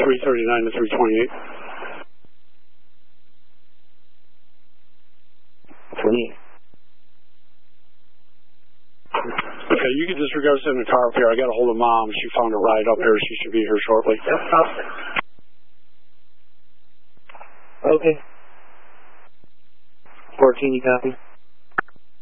339 to 328. 28. Okay, you can disregard sending a car up here. I got a hold of Mom. She found a ride up here. She should be here shortly. Yep, okay. 14, you copy?